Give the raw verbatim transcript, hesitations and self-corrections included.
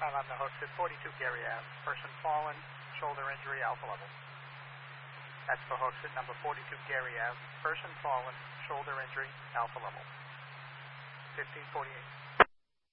five on the hook to forty-two Gary Ave. Person fallen, shoulder injury, alpha level. That's for hooks at number forty-two Gary Ave. Person fallen, shoulder injury, alpha level. fifteen forty-eight.